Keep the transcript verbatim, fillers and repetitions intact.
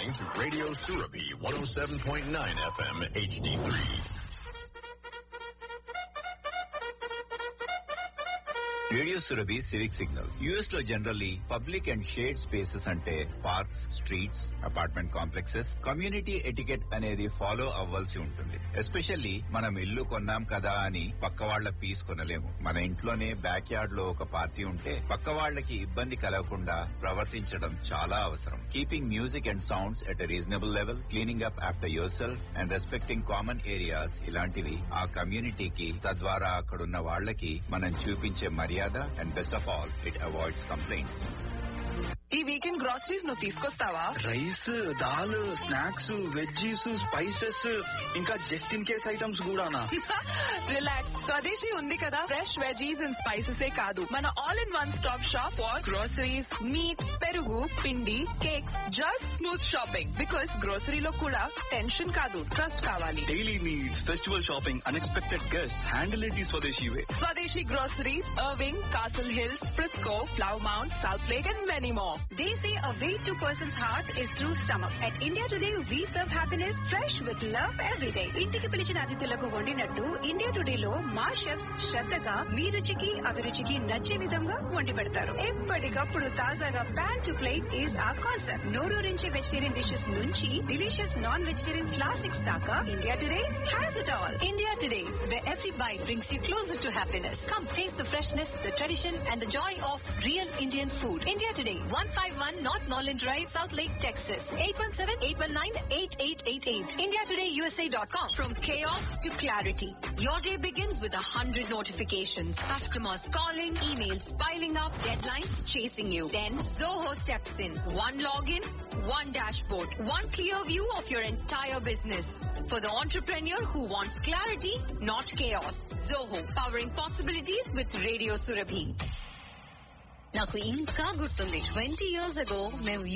listening to Radio Surabhi one oh seven point nine F M H D three. Radio Surabhi civic signal. US లో generally public and shade spaces అంటే parks, streets, apartment complexes, community etiquette అనేది follow అవ్వాల్సి ఉంటుంది. Especially మనం ఇల్లు కొన్నాం కదా అని పక్క వాళ్ల పీస్ కొనలేము. మన ఇంట్లోనే బ్యాక్ యార్డ్ లో ఒక పార్టీ ఉంటే పక్క వాళ్లకి ఇబ్బంది కలగకుండా ప్రవర్తించడం చాలా అవసరం. Keeping music and sounds at a reasonable level, cleaning up after your self and respecting common areas, ఇలాంటివి ఆ కమ్యూనిటీకి, తద్వారా అక్కడున్న వాళ్లకి మనం చూపించే మర్యాద. And best of all, it avoids complaints. ఈ వీకెండ్ గ్రాసరీస్ నువ్వు తీసుకొస్తావా? Rice, dal, snacks, veggies, spices, ఇంకా జస్ట్ ఇన్ కేస్ ఐటమ్స్ కూడానా? రిలాక్స్, స్వదేశీ ఉంది కదా. ఫ్రెష్ వెజీస్ అండ్ స్పైసెస్ ఏ కాదు, మన all in one stop shop for groceries, meet, పెరుగు, పిండి, cakes, just smooth shopping. Because గ్రోసరీలో కూడా టెన్షన్ కాదు, ట్రస్ట్ కావాలి. Daily needs, festival shopping, unexpected guests, handle it the స్వదేశీ వే. స్వదేశీ groceries, Irving, castle hills, Frisco, flow mount, south lake and many more. They say a way to person's heart is through stomach. At India Today, we serve happiness fresh with love every day. ఇంటికి పిలిచిన అతిథులకు వండినట్టు India today లో మా chefs శ్రద్ధగా మీ రుచికి అభిరుచికి నచ్చే విధంగా వండి పెడతారు. ఎప్పటికప్పుడు తాజాగా ప్యాన్ టు ప్లేట్ ఈజ్ ఆ కాన్సెప్ట్. నోరూరించే వెజిటేరియన్ డిషెస్ నుంచి డిలీషియస్ నాన్ వెజిటేరియన్ క్లాసిక్స్ దాకా India today has it all. India Today, where every bite brings you closer to happiness. Come taste the freshness, the tradition and the joy of real Indian food. India Today, one fifty-one North Norland Drive, South Lake, Texas. eight one seven, eight one nine, eight eight eight eight. India Today U S A dot com. From chaos to clarity, your day begins with a hundred notifications. Customers calling, emails piling up, deadlines chasing you. Then Zoho steps in. One login, one dashboard, one clear view of your entire business. For the entrepreneur who wants clarity, not chaos. Zoho, powering possibilities with Radio Surabhi. నాకు ఇంకా గుర్తుంది, twenty years ago మేము